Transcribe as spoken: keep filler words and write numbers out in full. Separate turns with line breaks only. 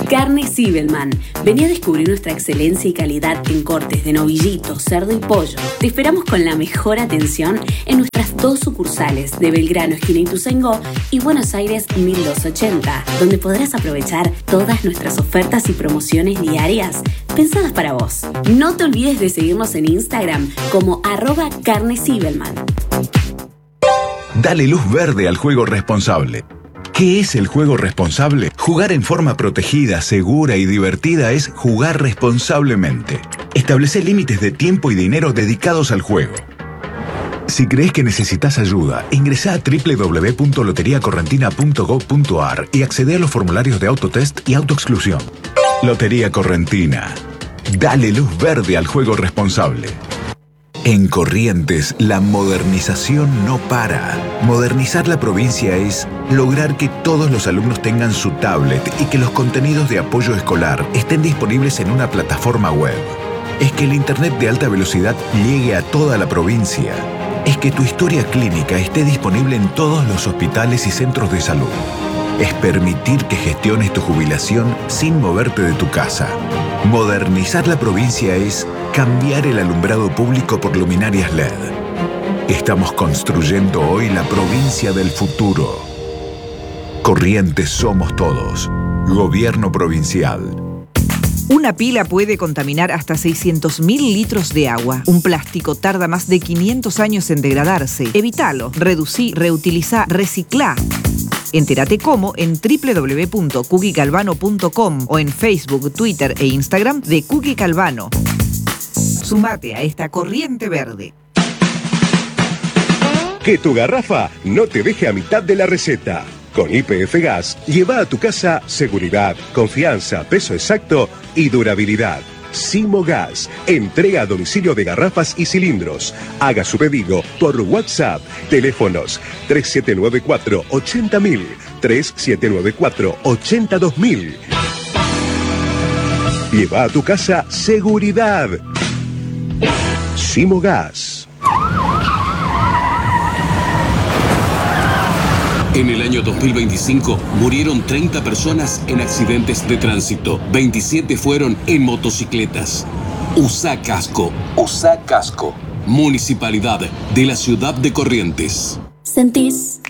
Carnes Zibelman. Vení a descubrir nuestra excelencia y calidad en cortes de novillito, cerdo y pollo. Te esperamos con la mejor atención en nuestras dos sucursales de Belgrano, esquina Ituzaingó, y Buenos Aires mil doscientos ochenta, donde podrás aprovechar todas nuestras ofertas y promociones diarias pensadas para vos. No te olvides de seguirnos en Instagram como arroba Carnes Zibelman.
Dale luz verde al juego responsable. ¿Qué es el juego responsable? Jugar en forma protegida, segura y divertida es jugar responsablemente. Establece límites de tiempo y dinero dedicados al juego. Si crees que necesitas ayuda, ingresá a doble u doble u doble u punto lotería correntina punto gob punto ar y accede a los formularios de autotest y autoexclusión. Lotería Correntina. Dale luz verde al juego responsable. En Corrientes, la modernización no para. Modernizar la provincia es lograr que todos los alumnos tengan su tablet y que los contenidos de apoyo escolar estén disponibles en una plataforma web. Es que el Internet de alta velocidad llegue a toda la provincia. Es que tu historia clínica esté disponible en todos los hospitales y centros de salud. Es permitir que gestiones tu jubilación sin moverte de tu casa. Modernizar la provincia es cambiar el alumbrado público por luminarias L E D. Estamos construyendo hoy la provincia del futuro. Corrientes somos todos. Gobierno provincial.
Una pila puede contaminar hasta seiscientos mil litros de agua. Un plástico tarda más de quinientos años en degradarse. Evítalo. Reducí, reutilizá, reciclá. Entérate cómo en doble u doble u doble u punto cookie calvano punto com o en Facebook, Twitter e Instagram de Cookie Calvano. Sumate a esta corriente verde.
Que tu garrafa no te deje a mitad de la receta. Con Y P F Gas, lleva a tu casa seguridad, confianza, peso exacto y durabilidad. Simo Gas, entrega a domicilio de garrafas y cilindros. Haga su pedido por WhatsApp. Teléfonos tres siete nueve cuatro, ochenta mil, tres siete nueve cuatro, ochenta dos mil. Lleva a tu casa seguridad. Simo Gas.
En el año dos mil veinticinco murieron treinta personas en accidentes de tránsito. veintisiete fueron en motocicletas. Usá casco. Usá casco. Municipalidad de la Ciudad de Corrientes.
¿Sentís